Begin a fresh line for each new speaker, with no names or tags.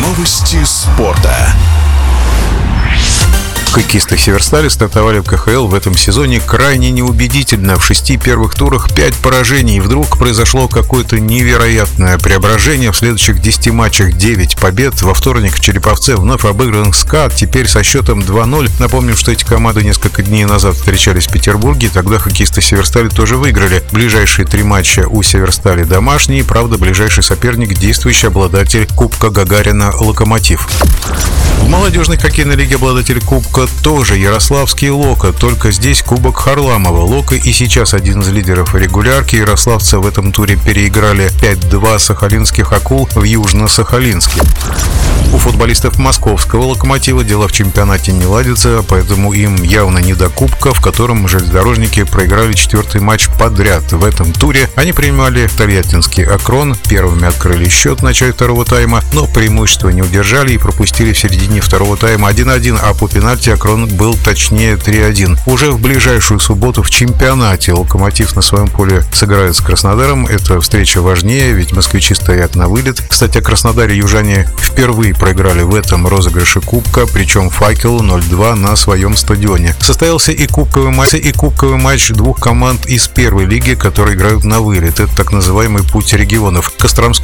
Новости спорта.
Хоккеисты «Северстали» стартовали в КХЛ в этом сезоне крайне неубедительно. В 6 первых турах 5 поражений. Вдруг произошло какое-то невероятное преображение. В следующих 10 матчах 9 побед. Во вторник в Череповце вновь обыгран «СКА», теперь со счетом 2-0. Напомним, что эти команды несколько дней назад встречались в Петербурге. Тогда хоккеисты «Северстали» тоже выиграли. Ближайшие 3 матча у «Северстали» домашние. Правда, ближайший соперник – действующий обладатель Кубка Гагарина «Локомотив». В молодежной хоккейной лиге обладатель Кубка тоже ярославский «Локо», только здесь Кубок Харламова. «Локо» и сейчас один из лидеров регулярки. Ярославцы в этом туре переиграли 5-2 сахалинских «Акул» в Южно-Сахалинске. У футболистов московского «Локомотива» дела в чемпионате не ладятся, поэтому им явно не до Кубка, в котором железнодорожники проиграли 4-й матч подряд. В этом туре они принимали тольяттинский «Акрон», первыми открыли счет в начале второго тайма, но преимущество не удержали и пропустили в середине второго тайма 1-1, а по пенальти «Акрон» был точнее 3-1. Уже в ближайшую субботу в чемпионате «Локомотив» на своем поле сыграет с Краснодаром. Эта встреча важнее, ведь москвичи стоят на вылет. Кстати, о Краснодаре южане впервые проиграли в этом розыгрыше Кубка, причем «Факел» 0-2 на своем стадионе. Состоялся и кубковый матч двух команд из первой лиги, которые играют на вылет. Это так называемый путь регионов. Костромской